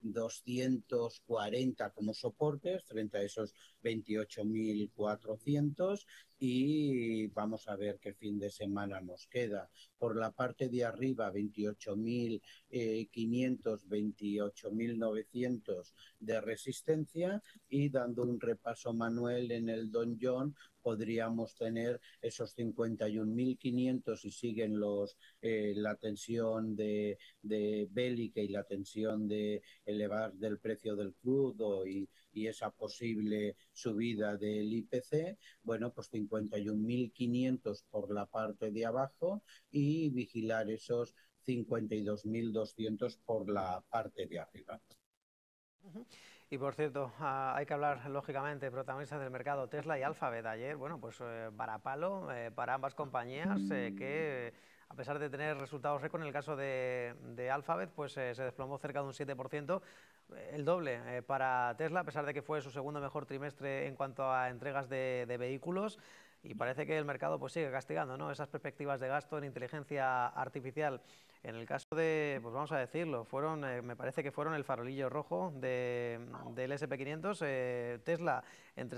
240 como soportes frente a esos 28.400 y vamos a ver qué fin de semana nos queda. Por la parte de arriba, 28.500, 28.900 de resistencia y dando un repaso manual en el Dow Jones podríamos tener esos 51.500 y siguen la tensión de bélica y la tensión de elevar del precio del crudo y esa posible subida del IPC, bueno, pues 51.500 por la parte de abajo y vigilar esos 52.200 por la parte de arriba. Y por cierto, hay que hablar lógicamente protagonistas del mercado Tesla y Alphabet. Ayer, bueno, pues varapalo para ambas compañías que a pesar de tener resultados récord, en el caso de Alphabet, pues se desplomó cerca de un 7%, el doble para Tesla, a pesar de que fue su segundo mejor trimestre en cuanto a entregas de vehículos. Y parece que el mercado pues sigue castigando, ¿no?, esas perspectivas de gasto en inteligencia artificial. En el caso de, pues vamos a decirlo, fueron, me parece que fueron el farolillo rojo del SP500, Tesla en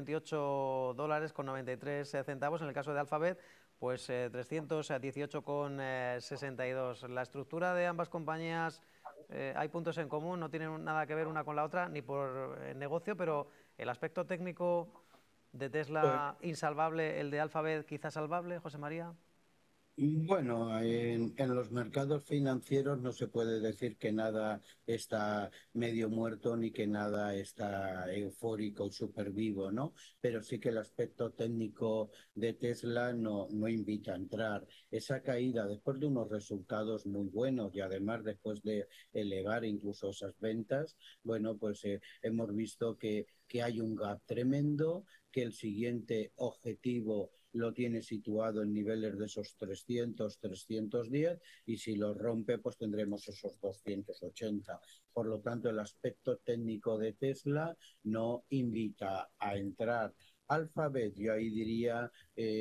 $328 con 93 centavos, en el caso de Alphabet, pues 318 con 62. La estructura de ambas compañías, hay puntos en común, no tienen nada que ver una con la otra, ni por negocio, pero el aspecto técnico de Tesla insalvable, el de Alphabet quizá salvable, José María. Bueno, en los mercados financieros no se puede decir que nada está medio muerto ni que nada está eufórico y súper vivo, ¿no? Pero sí que el aspecto técnico de Tesla no invita a entrar. Esa caída después de unos resultados muy buenos y además después de elevar incluso esas ventas, bueno, pues hemos visto que hay un gap tremendo, que el siguiente objetivo lo tiene situado en niveles de esos 300, 310 y si lo rompe pues tendremos esos 280. Por lo tanto, el aspecto técnico de Tesla no invita a entrar. Alphabet, yo ahí diría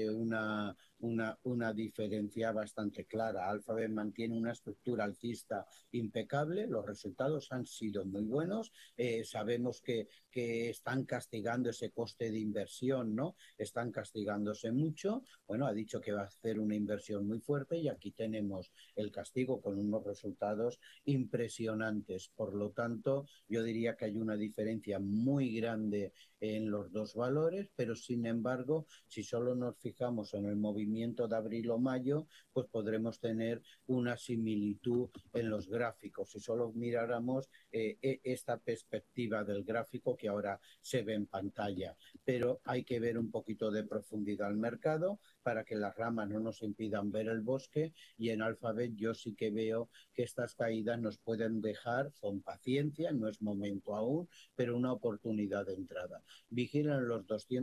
una diferencia bastante clara. Alphabet mantiene una estructura alcista impecable, los resultados han sido muy buenos, sabemos que están castigando ese coste de inversión, ¿no? Están castigándose mucho. Bueno, ha dicho que va a hacer una inversión muy fuerte y aquí tenemos el castigo con unos resultados impresionantes. Por lo tanto, yo diría que hay una diferencia muy grande en los dos valores, pero sin embargo, si solo nos fijamos en el movimiento de abril o mayo, pues podremos tener una similitud en los gráficos. Si solo miráramos esta perspectiva del gráfico que ahora se ve en pantalla, pero hay que ver un poquito de profundidad al mercado para que las ramas no nos impidan ver el bosque y en Alphabet yo sí que veo que estas caídas nos pueden dejar con paciencia, no es momento aún, pero una oportunidad de entrada. Vigilan los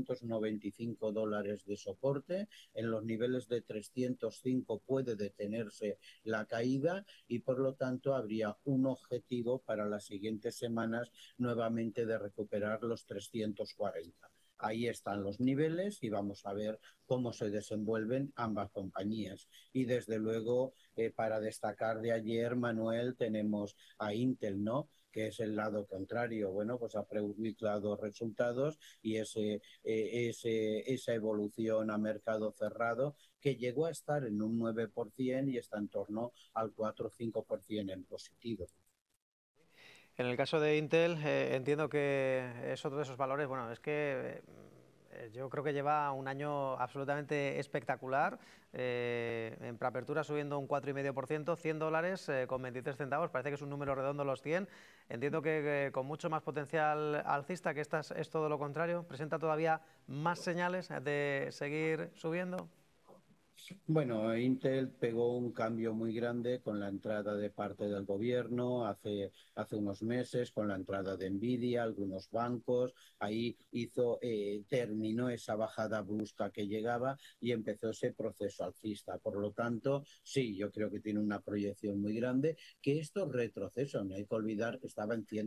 $295 de soporte, en los niveles de 305 puede detenerse la caída y por lo tanto habría un objetivo para las siguientes semanas nuevamente de recuperar los 340. Ahí están los niveles y vamos a ver cómo se desenvuelven ambas compañías. Y desde luego, para destacar de ayer, Manuel, tenemos a Intel, ¿no?, que es el lado contrario. Bueno, pues ha publicado resultados y esa evolución a mercado cerrado que llegó a estar en un 9% y está en torno al 4 o 5% en positivo. En el caso de Intel, entiendo que es otro de esos valores. Bueno, es que yo creo que lleva un año absolutamente espectacular. En preapertura subiendo un 4,5%, $100 con 23 centavos. Parece que es un número redondo los 100. Entiendo que con mucho más potencial alcista, que esta es todo lo contrario. ¿Presenta todavía más señales de seguir subiendo? Bueno, Intel pegó un cambio muy grande con la entrada de parte del gobierno hace unos meses, con la entrada de Nvidia, algunos bancos, ahí terminó esa bajada brusca que llegaba y empezó ese proceso alcista. Por lo tanto, sí, yo creo que tiene una proyección muy grande, que estos retrocesos, no hay que olvidar que estaba en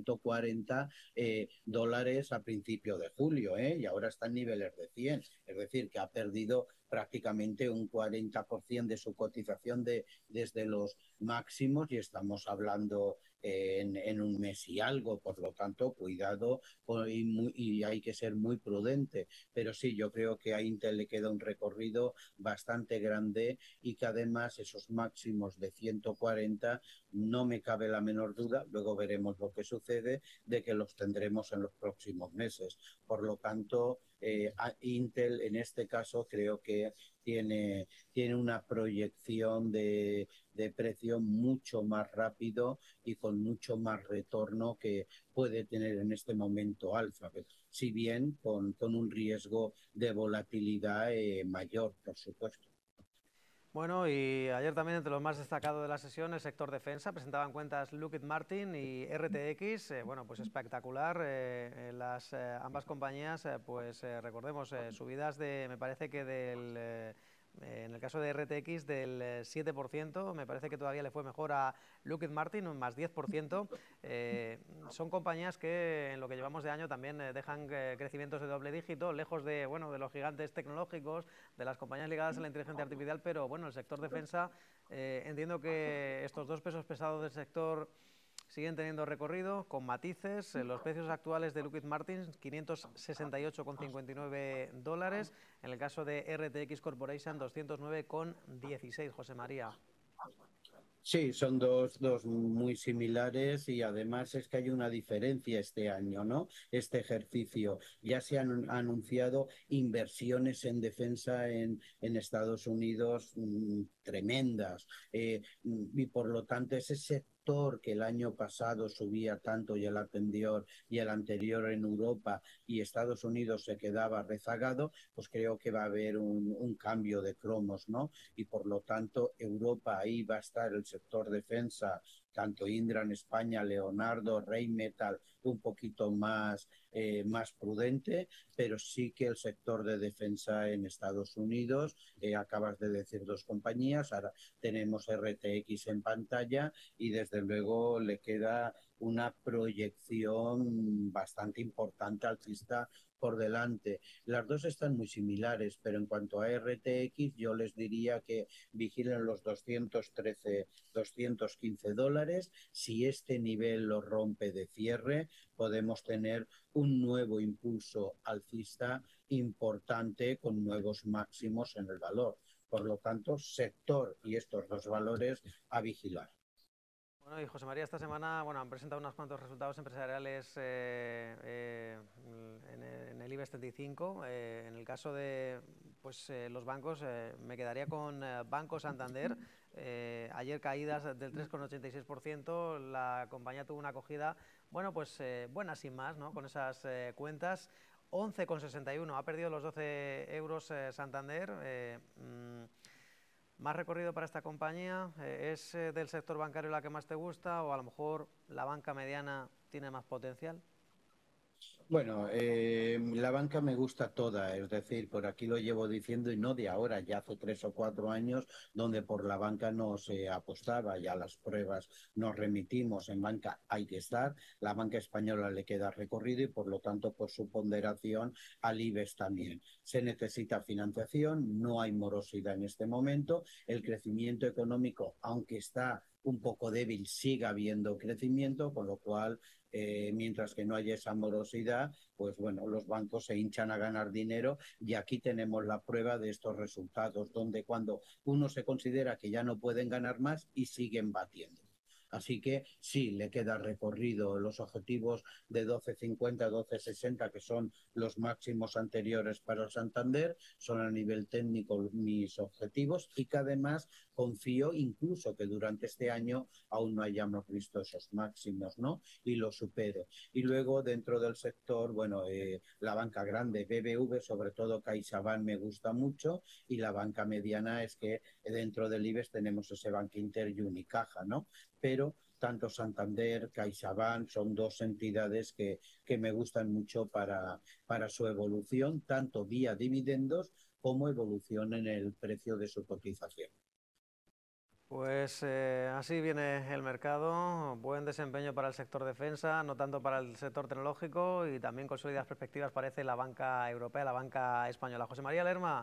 $140 a principio de julio, y ahora está en niveles de 100, es decir, que ha perdido prácticamente un 40% de su cotización desde los máximos y estamos hablando en un mes y algo, por lo tanto, cuidado y hay que ser muy prudente. Pero sí, yo creo que a Intel le queda un recorrido bastante grande y que además esos máximos de 140 no me cabe la menor duda, luego veremos lo que sucede, de que los tendremos en los próximos meses. Por lo tanto, Intel en este caso creo que tiene una proyección de precio mucho más rápido y con mucho más retorno que puede tener en este momento Alphabet, si bien con un riesgo de volatilidad mayor, por supuesto. Bueno, y ayer también entre los más destacados de la sesión, el sector defensa, presentaban cuentas Lockheed Martin y RTX, bueno, pues espectacular, ambas compañías, recordemos, subidas de, me parece que en el caso de RTX del 7%, me parece que todavía le fue mejor a Lockheed Martin, un más 10%. Son compañías que en lo que llevamos de año también dejan crecimientos de doble dígito, lejos de, bueno, de los gigantes tecnológicos, de las compañías ligadas a la inteligencia artificial, pero bueno, el sector defensa, entiendo que estos dos pesos pesados del sector siguen teniendo recorrido con matices. Los precios actuales de Lockheed Martin, 568,59 dólares. En el caso de RTX Corporation, 209,16, José María. Sí, son dos muy similares y además es que hay una diferencia este año, ¿no? Este ejercicio. Ya se han anunciado inversiones en defensa en Estados Unidos tremendas y por lo tanto ese sector que el año pasado subía tanto y el anterior en Europa y Estados Unidos se quedaba rezagado, pues creo que va a haber un cambio de cromos, ¿no? Y por lo tanto Europa ahí va a estar el sector defensa, tanto Indra en España, Leonardo, Rheinmetall, un poquito más prudente, pero sí que el sector de defensa en Estados Unidos, acabas de decir dos compañías, ahora tenemos RTX en pantalla y desde luego le queda una proyección bastante importante alcista por delante. Las dos están muy similares, pero en cuanto a RTX, yo les diría que vigilen los 213, 215 dólares. Si este nivel lo rompe de cierre, podemos tener un nuevo impulso alcista importante con nuevos máximos en el valor. Por lo tanto, sector y estos dos valores a vigilar. Bueno, y José María, esta semana han presentado unos cuantos resultados empresariales en el IBEX 35. En el caso de los bancos, me quedaría con Banco Santander. Ayer caídas del 3,86%. La compañía tuvo una acogida, buena sin más, ¿no? Con esas cuentas. 11,61. Ha perdido los 12 euros Santander. ¿Más recorrido para esta compañía? ¿Es del sector bancario la que más te gusta o a lo mejor la banca mediana tiene más potencial? Bueno, la banca me gusta toda, es decir, por aquí lo llevo diciendo y no de ahora, ya hace 3 o 4 años, donde por la banca no se apostaba, ya las pruebas nos remitimos, en banca hay que estar, la banca española le queda recorrido y por lo tanto por su ponderación al IBEX también. Se necesita financiación, no hay morosidad en este momento, el crecimiento económico, aunque está un poco débil, sigue habiendo crecimiento, con lo cual mientras que no haya esa morosidad, pues bueno, los bancos se hinchan a ganar dinero y aquí tenemos la prueba de estos resultados, donde cuando uno se considera que ya no pueden ganar más y siguen batiendo. Así que sí, le queda recorrido los objetivos de 12,50, 12,60, que son los máximos anteriores para el Santander, son a nivel técnico mis objetivos y que además confío incluso que durante este año aún no hayamos visto esos máximos, ¿no? Y lo supero. Y luego dentro del sector, la banca grande, BBV, sobre todo CaixaBank me gusta mucho y la banca mediana es que dentro del IBEX tenemos ese Banco Inter y Unicaja, ¿no? Pero tanto Santander, CaixaBank son dos entidades que me gustan mucho para su evolución, tanto vía dividendos como evolución en el precio de su cotización. Pues así viene el mercado, buen desempeño para el sector defensa, no tanto para el sector tecnológico y también con sólidas perspectivas parece la banca europea, la banca española. José María Lerma,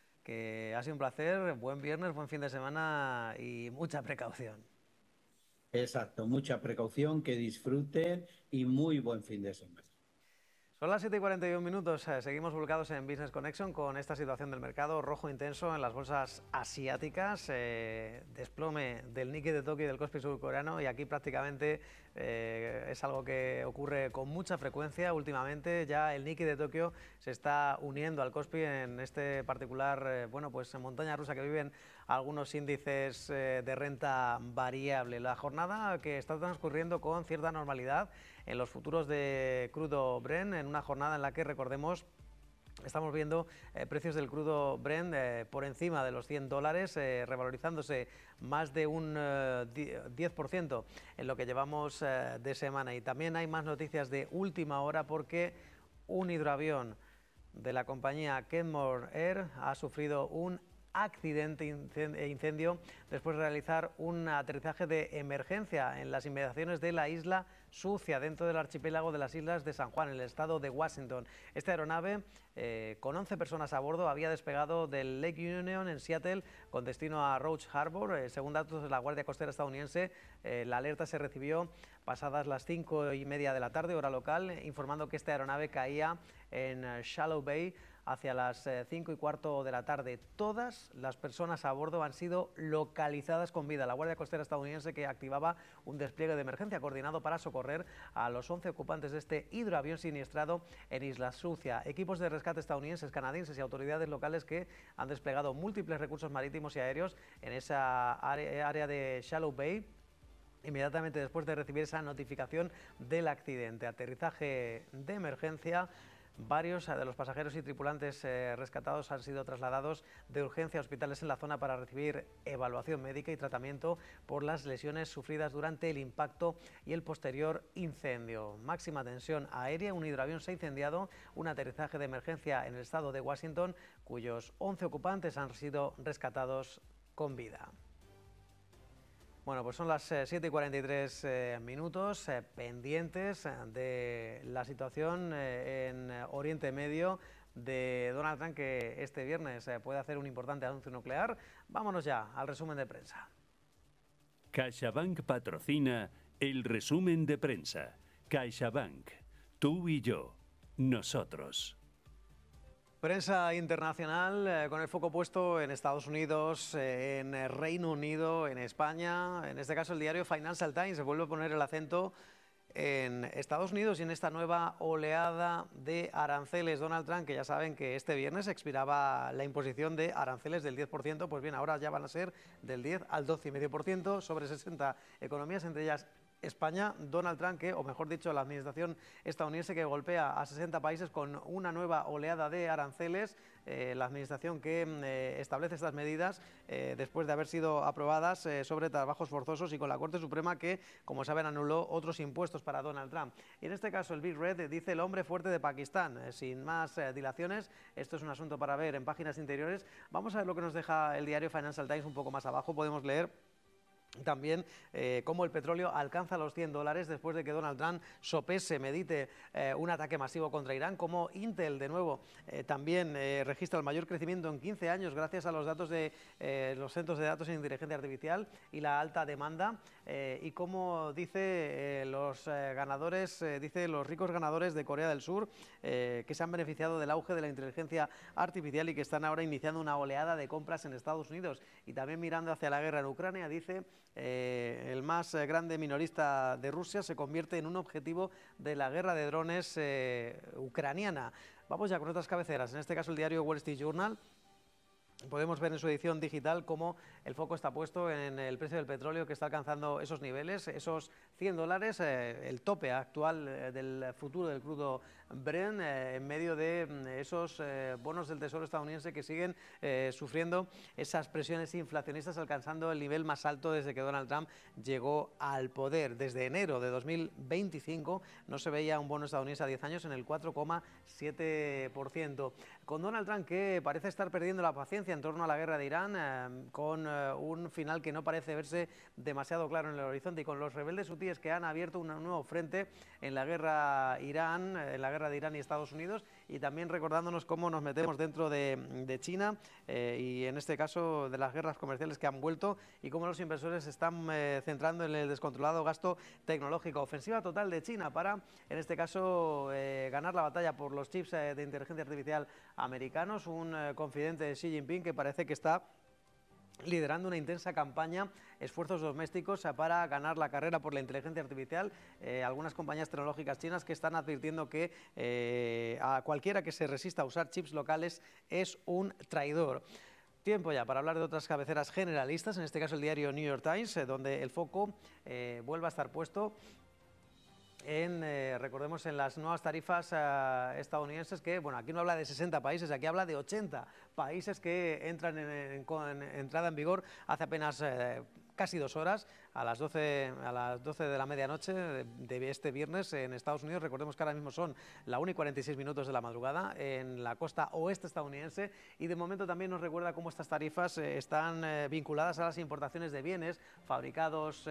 que ha sido un placer, buen viernes, buen fin de semana y mucha precaución. Exacto, mucha precaución, que disfruten y muy buen fin de semana. Son las 7:41, seguimos volcados en Business Connection con esta situación del mercado rojo intenso en las bolsas asiáticas, desplome del Nikkei de Tokio y del Kospi surcoreano, y aquí prácticamente es algo que ocurre con mucha frecuencia últimamente. Ya el Nikkei de Tokio se está uniendo al Kospi en este particular, bueno, pues en montaña rusa que viven algunos índices de renta variable. La jornada que está transcurriendo con cierta normalidad en los futuros de crudo Brent, en una jornada en la que, recordemos, estamos viendo precios del crudo Brent por encima de los $100, revalorizándose más de un 10% en lo que llevamos de semana. Y también hay más noticias de última hora, porque un hidroavión de la compañía Kenmore Air ha sufrido un accidente e incendio después de realizar un aterrizaje de emergencia en las inmediaciones de la isla Sucia, dentro del archipiélago de las Islas de San Juan, en el estado de Washington. Esta aeronave, con 11 personas a bordo, había despegado del Lake Union en Seattle con destino a Roach Harbor. Según datos de la Guardia Costera estadounidense, la alerta se recibió pasadas las 5:30 de la tarde, hora local, informando que esta aeronave caía en Shallow Bay hacia las 5:15 de la tarde. Todas las personas a bordo han sido localizadas con vida. La Guardia Costera estadounidense, que activaba un despliegue de emergencia coordinado para socorrer a los 11 ocupantes de este hidroavión siniestrado en Isla Sucia. Equipos de rescate estadounidenses, canadienses y autoridades locales que han desplegado múltiples recursos marítimos y aéreos en esa área de Shallow Bay inmediatamente después de recibir esa notificación del accidente. Aterrizaje de emergencia. Varios de los pasajeros y tripulantes rescatados han sido trasladados de urgencia a hospitales en la zona para recibir evaluación médica y tratamiento por las lesiones sufridas durante el impacto y el posterior incendio. Máxima tensión aérea, un hidroavión se ha incendiado, un aterrizaje de emergencia en el estado de Washington, cuyos 11 ocupantes han sido rescatados con vida. Bueno, pues son las 7:43, pendientes de la situación en Oriente Medio de Donald Trump, que este viernes puede hacer un importante anuncio nuclear. Vámonos ya al resumen de prensa. CaixaBank patrocina el resumen de prensa. CaixaBank, tú y yo, nosotros. Prensa internacional con el foco puesto en Estados Unidos, en Reino Unido, en España. En este caso, el diario Financial Times se vuelve a poner el acento en Estados Unidos y en esta nueva oleada de aranceles. Donald Trump, que ya saben que este viernes expiraba la imposición de aranceles del 10%, pues bien, ahora ya van a ser del 10 al 12,5% sobre 60 economías, entre ellas España. Donald Trump, o mejor dicho, la administración estadounidense, que golpea a 60 países con una nueva oleada de aranceles. La administración que establece estas medidas después de haber sido aprobadas sobre trabajos forzosos, y con la Corte Suprema, que, como saben, anuló otros impuestos para Donald Trump. Y en este caso, el Big Red dice el hombre fuerte de Pakistán. Sin más dilaciones, esto es un asunto para ver en páginas interiores. Vamos a ver lo que nos deja el diario Financial Times. Un poco más abajo podemos leer también cómo el petróleo alcanza los $100 después de que Donald Trump sopese, medite un ataque masivo contra Irán. Como Intel, de nuevo, también registra el mayor crecimiento en 15 años gracias a los datos de los centros de datos en inteligencia artificial y la alta demanda. Y como dice los ricos ganadores de Corea del Sur, que se han beneficiado del auge de la inteligencia artificial y que están ahora iniciando una oleada de compras en Estados Unidos. Y también mirando hacia la guerra en Ucrania, dice el más grande minorista de Rusia se convierte en un objetivo de la guerra de drones ucraniana. Vamos ya con otras cabeceras, en este caso el diario Wall Street Journal. Podemos ver en su edición digital cómo el foco está puesto en el precio del petróleo, que está alcanzando esos niveles, esos $100, el tope actual del futuro del crudo Brent, en medio de esos bonos del Tesoro estadounidense que siguen sufriendo esas presiones inflacionistas, alcanzando el nivel más alto desde que Donald Trump llegó al poder. Desde enero de 2025 no se veía un bono estadounidense a 10 años en el 4,7%. con Donald Trump, que parece estar perdiendo la paciencia en torno a la guerra de Irán, con un final que no parece verse demasiado claro en el horizonte, y con los rebeldes hutíes que han abierto un nuevo frente en la guerra de Irán y Estados Unidos, y también recordándonos cómo nos metemos dentro de China y en este caso de las guerras comerciales que han vuelto, y cómo los inversores se están centrando en el descontrolado gasto tecnológico. Ofensiva total de China para, en este caso, ganar la batalla por los chips de inteligencia artificial americanos. Un confidente de Xi Jinping que parece que está liderando una intensa campaña, esfuerzos domésticos para ganar la carrera por la inteligencia artificial. Algunas compañías tecnológicas chinas que están advirtiendo que a cualquiera que se resista a usar chips locales es un traidor. Tiempo ya para hablar de otras cabeceras generalistas, en este caso el diario New York Times, donde el foco vuelve a estar puesto en, recordemos, en las nuevas tarifas estadounidenses, que, bueno, aquí no habla de 60 países, aquí habla de 80 países que entran en entrada en vigor hace apenas casi 2 horas, a las 12 de la medianoche de este viernes en Estados Unidos. Recordemos que ahora mismo son la 1:46 de la madrugada en la costa oeste estadounidense, y de momento también nos recuerda cómo estas tarifas están vinculadas a las importaciones de bienes fabricados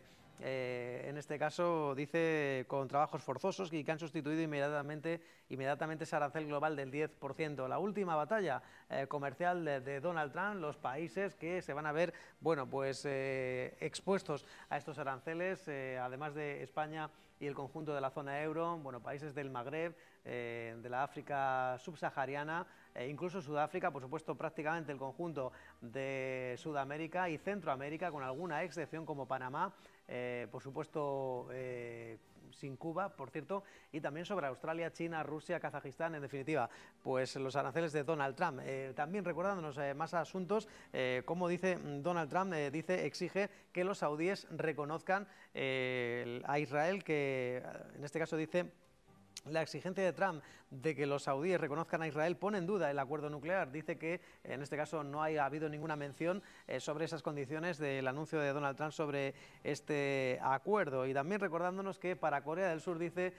en este caso, dice, con trabajos forzosos, y que han sustituido inmediatamente ese arancel global del 10%. La última batalla comercial de Donald Trump, los países que se van a ver, bueno, pues expuestos a estos aranceles, además de España y el conjunto de la zona euro, bueno, países del Magreb, de la África subsahariana, incluso Sudáfrica, por supuesto prácticamente el conjunto de Sudamérica y Centroamérica, con alguna excepción como Panamá, por supuesto sin Cuba, por cierto, y también sobre Australia, China, Rusia, Kazajistán, en definitiva, pues los aranceles de Donald Trump. También recordándonos más asuntos, como dice Donald Trump, exige que los saudíes reconozcan a Israel, que en este caso dice: la exigencia de Trump de que los saudíes reconozcan a Israel pone en duda el acuerdo nuclear. Dice que en este caso no ha habido ninguna mención sobre esas condiciones del anuncio de Donald Trump sobre este acuerdo. Y también recordándonos que para Corea del Sur, dice,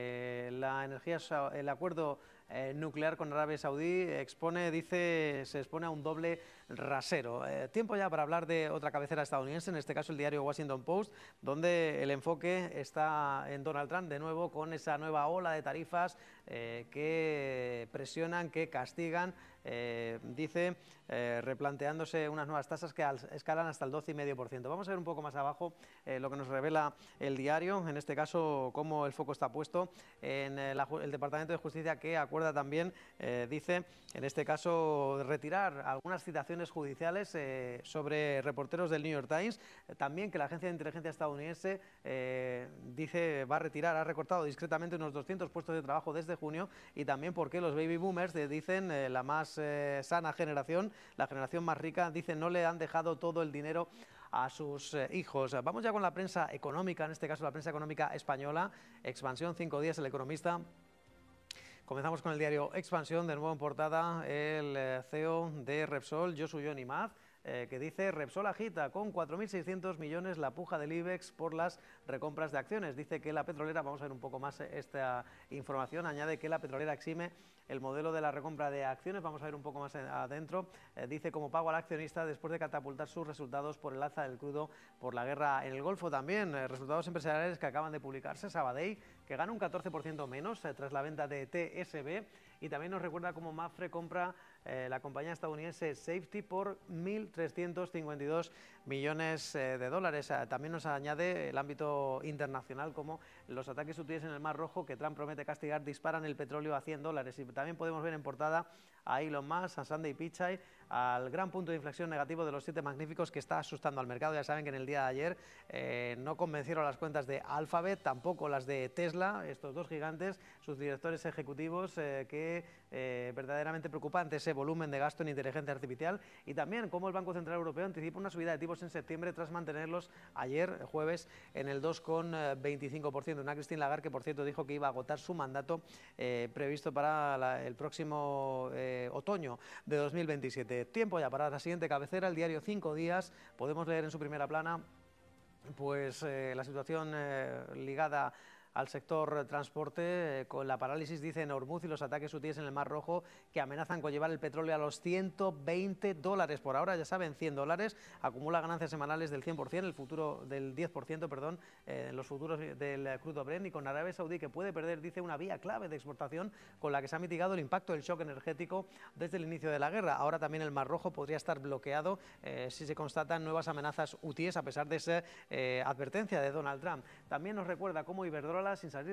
el acuerdo nuclear con Arabia Saudí se expone a un doble rasero. Tiempo ya para hablar de otra cabecera estadounidense, en este caso el diario Washington Post, donde el enfoque está en Donald Trump, de nuevo, con esa nueva ola de tarifas que presionan, que castigan, dice, replanteándose unas nuevas tasas que escalan hasta el 12,5%. Vamos a ver un poco más abajo lo que nos revela el diario, en este caso cómo el foco está puesto en el Departamento de Justicia, que acuerda también, dice, en este caso, retirar algunas citaciones judiciales sobre reporteros del New York Times. También que la agencia de inteligencia estadounidense dice ha recortado discretamente unos 200 puestos de trabajo desde junio, y también porque los baby boomers, dicen, la más sana generación, la generación más rica, dicen, no le han dejado todo el dinero a sus hijos. Vamos ya con la prensa económica, en este caso la prensa económica española. Expansión, 5 días, El Economista. Comenzamos con el diario Expansión, de nuevo en portada el CEO de Repsol, Josu Jon Imaz, que dice: Repsol agita con 4.600 millones la puja del IBEX por las recompras de acciones. Dice que la petrolera, vamos a ver un poco más esta información, añade que la petrolera exime el modelo de la recompra de acciones, vamos a ver un poco más adentro. Dice, como pago al accionista después de catapultar sus resultados por el alza del crudo por la guerra en el Golfo. También resultados empresariales que acaban de publicarse. Sabadell, que gana un 14% menos tras la venta de TSB, y también nos recuerda cómo Mapfre compra la compañía estadounidense Safety por 1.352 millones de dólares. También nos añade el ámbito internacional, como los ataques hutíes en el Mar Rojo, que Trump promete castigar, disparan el petróleo a $100. Y también podemos ver en portada a Elon Musk, a Sunday Pichai, al gran punto de inflexión negativo de los 7 magníficos, que está asustando al mercado. Ya saben que en el día de ayer no convencieron las cuentas de Alphabet, tampoco las de Tesla, estos dos gigantes, sus directores ejecutivos, que verdaderamente preocupante ese volumen de gasto en inteligencia artificial, y también cómo el Banco Central Europeo anticipa una subida de tipos en septiembre tras mantenerlos ayer, jueves, en el 2,25%. Una Christine Lagarde que, por cierto, dijo que iba a agotar su mandato previsto para el próximo otoño de 2027. Tiempo ya para la siguiente cabecera, el diario 5 días. Podemos leer en su primera plana pues la situación ligada al sector transporte, con la parálisis, dice, en Hormuz y los ataques hutíes en el Mar Rojo que amenazan con llevar el petróleo a los $120. Por ahora, ya saben, $100, acumula ganancias semanales del 100%, el futuro del 10%, perdón, en los futuros del crudo Brent, y con Arabia Saudí, que puede perder, dice, una vía clave de exportación con la que se ha mitigado el impacto del shock energético desde el inicio de la guerra. Ahora también el Mar Rojo podría estar bloqueado si se constatan nuevas amenazas hutíes, a pesar de esa advertencia de Donald Trump. También nos recuerda cómo Iberdrola, sin salir